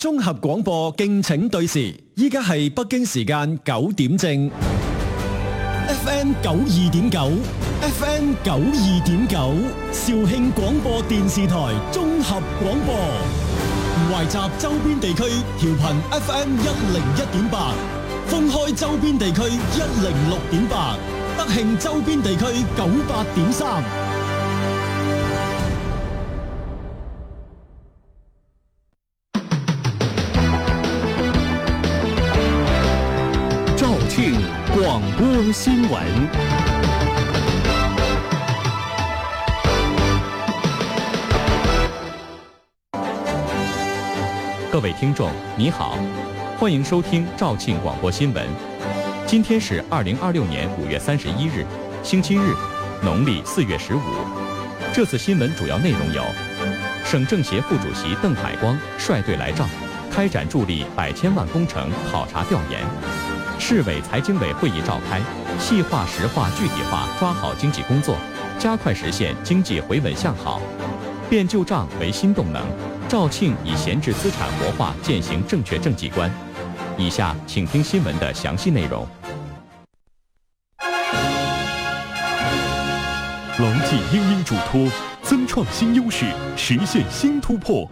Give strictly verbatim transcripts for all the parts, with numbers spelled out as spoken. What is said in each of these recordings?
綜合廣播敬請對時，依家係北京時間九點正。F M 九二點九 ，F M 九二點九，肇慶廣播電視台綜合廣播，懷集周邊地區調頻 F M 一零一點八，封開周邊地區一零六點八，德慶周邊地區九八點三。 廣播新聞， 各位聽眾，你好，歡迎收聽肇慶廣播新聞。今天是二零二六年五月三十一日，星期日，農曆四月十五。這次新聞主要內容有：省政協副主席鄧海光率隊來肇，開展助力百千萬工程考察調研。市委財經委會議召開，細化實化具體化抓好經濟工作，加快實現經濟回穩向好。變舊賬為新動能，肇慶以閒置資產活化踐行正確政績觀。以下請聽新聞的詳細內容。 牢記英英囑託，增創新優勢，實現新突破。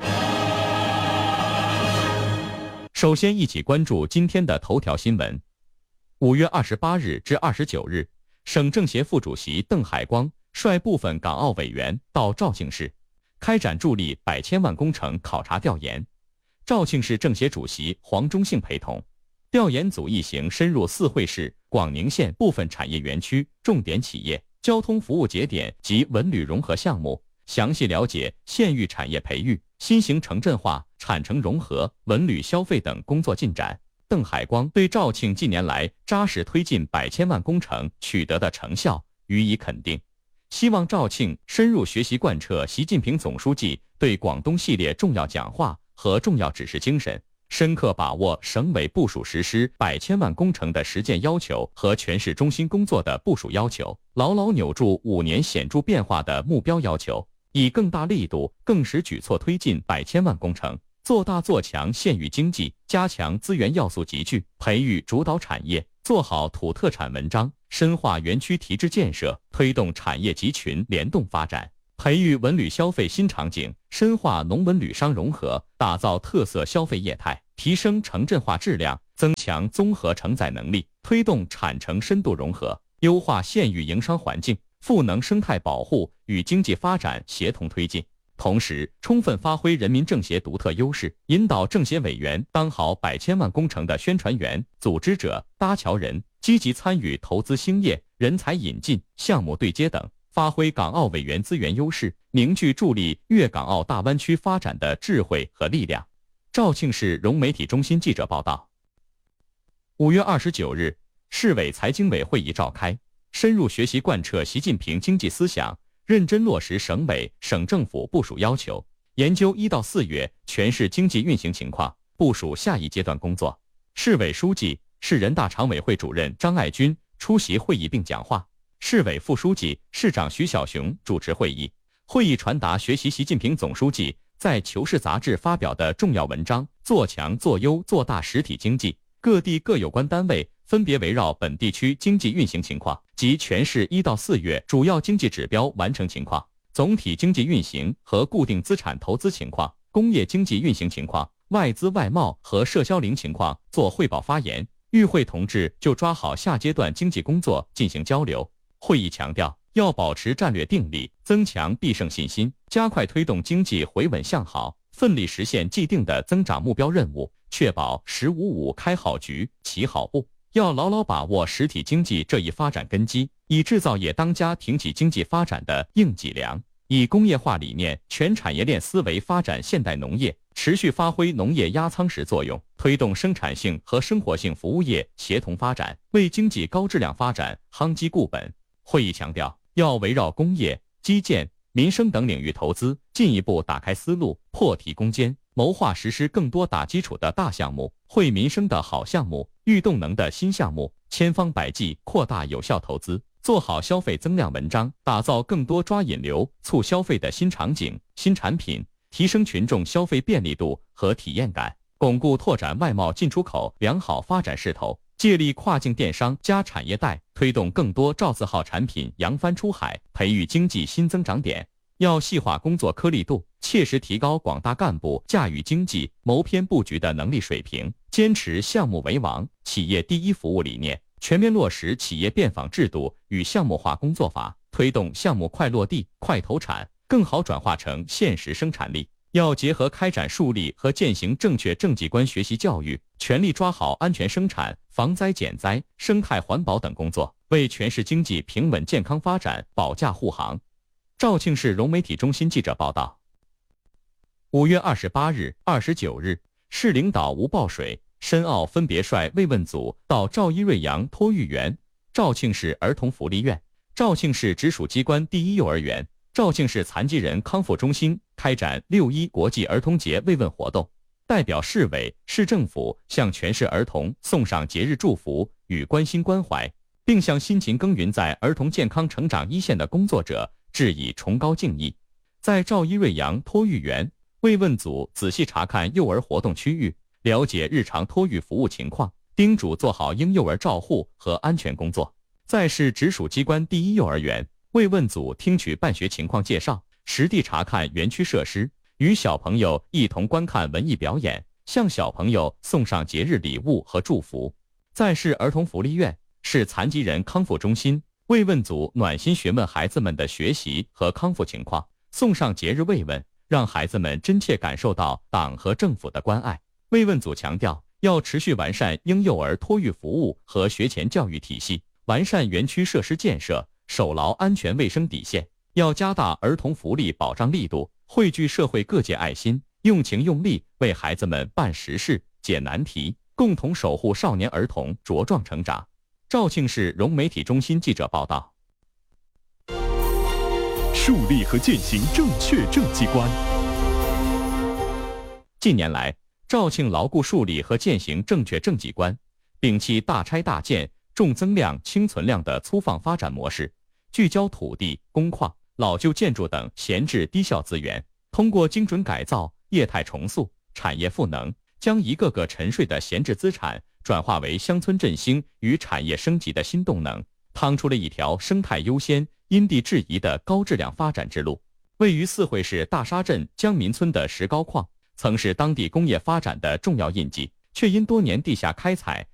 首先一起關注今天的頭條新聞。五月二十八日至二十九日，省政協副主席鄧海光率部分港澳委員到肇慶市，開展助力百千萬工程考察調研。肇慶市政協主席黃忠信陪同，調研組一行深入四會市、廣寧縣部分產業園區、重點企業、交通服務節點及文旅融合項目，詳細了解縣域產業培育、新型城鎮化、產城融合、文旅消費等工作進展。鄧海光對肇慶近年來扎實推進百千萬工程取得的成效予以肯定，希望肇慶深入學習貫徹習近平總書記對廣東系列重要講話和重要指示精神，深刻把握省委部署實施百千萬工程的實踐要求和全市中心工作的部署要求，牢牢扭住五年顯著變化的目標要求，以更大力度、更實舉措推進百千萬工程，做大做強縣域經濟，加強資源要素集聚，培育主導產業，做好土特產文章，深化園區提質建設，推動產業集群聯動發展，培育文旅消費新場景，深化農文旅商融合，打造特色消費業態，提升城鎮化質量，增強綜合承載能力，推動產城深度融合，優化縣域營商環境，賦能生態保護與經濟發展協同推進。同時，充分發揮人民政協獨特優勢，引導政協委員當好百千萬工程的宣傳員、組織者、搭橋人，積極參與投資興業、人才引進、項目對接等，發揮港澳委員資源優勢，凝聚助力粵港澳大灣區發展的智慧和力量。肇慶市融媒體中心記者報道。五月二十九日，市委財經委會議召開，深入學習貫徹習近平經濟思想，認真落實省委、省政府部署要求，研究一到四月全市經濟運行情況，部署下一階段工作。市委書記、市人大常委會主任張愛軍出席會議並講話，市委副書記、市長徐小雄主持會議。會議傳達學習習近平總書記在《求是》雜誌發表的重要文章，做強做優做大實體經濟。各地各有關單位分別圍繞本地區經濟運行情況及全市一到四月主要經濟指標完成情況、總體經濟運行和固定資產投資情況、工業經濟運行情況、外資外貿和涉銷零情況做匯報發言。與會同志就抓好下階段經濟工作進行交流。會議強調，要保持戰略定力，增強必勝信心，加快推動經濟回穩向好，奮力實現既定的增長目標任務，確保“十五五”開好局、起好步。要牢牢把握實體經濟這一發展根基，以製造業當家挺起經濟發展的硬脊梁，以工業化理念、全產業鏈思維發展現代農業，持續發揮農業壓艙石作用，推動生產性和生活性服務業協同發展，為經濟高質量發展夯基固本。會議強調，要圍繞工業、基建、民生等領域投資，進一步打開思路，破題攻堅，謀劃實施更多打基礎的大項目、惠民生的好項目、育動能的新項目，千方百計擴大有效投資，做好消費增量文章，打造更多抓引流、促消費的新場景、新產品，提升群眾消費便利度和體驗感。 巩固拓展外贸进出口良好发展势头，借力跨境电商加产业带，推动更多造字号产品扬帆出海，培育经济新增长点。要细化工作颗粒度，切实提高广大干部驾驭经济、谋篇布局的能力水平，坚持项目为王、企业第一服务理念，全面落实企业变访制度与项目化工作法，推动项目快落地、快投产，更好转化成现实生产力。要结合开展树立和践行正确政绩观学习教育，全力抓好安全生产、防灾减灾、生态环保等工作，为全市经济平稳健康发展保驾护航。肇庆市融媒体中心记者报道，五月二十八日、二十九日，市领导吴报水、申奥分别率慰问组到赵一瑞阳托育园、肇庆市儿童福利院、肇庆市直属机关第一幼儿园、肇庆市残疾人康复中心开展六一国际儿童节慰问活动，代表市委、市政府向全市儿童送上节日祝福与关心关怀，并向辛勤耕耘在儿童健康成长一线的工作者致以崇高敬意。在赵一瑞阳托育园，慰问组仔细查看幼儿活动区域，了解日常托育服务情况，叮嘱做好婴幼儿照护和安全工作。在市直属机关第一幼儿园，慰问组听取办学情况介绍，实地查看园区设施，与小朋友一同观看文艺表演，向小朋友送上节日礼物和祝福。在市儿童福利院、市残疾人康复中心，慰问组暖心询问孩子们的学习和康复情况，送上节日慰问，让孩子们真切感受到党和政府的关爱。慰问组强调，要持续完善婴幼儿托育服务和学前教育体系，完善园区设施建设，守牢安全卫生底线。要加大儿童福利保障力度，汇聚社会各界爱心，用情用力为孩子们办实事、解难题，共同守护少年儿童茁壮成长。肇庆市融媒体中心记者报道。 树立和践行正确政绩观。 近年来，肇庆牢固树立和践行正确政绩观，摒弃大拆大建、重增量轻存量的粗放发展模式，聚焦土地、工矿、老旧建筑等闲置低效资源，通过精准改造、业态重塑、产业赋能，将一个个沉睡的闲置资产转化为乡村振兴与产业升级的新动能，趟出了一条生态优先、因地制宜的高质量发展之路。位于四会市大沙镇江民村的石膏矿，曾是当地工业发展的重要印记，却因多年地下开采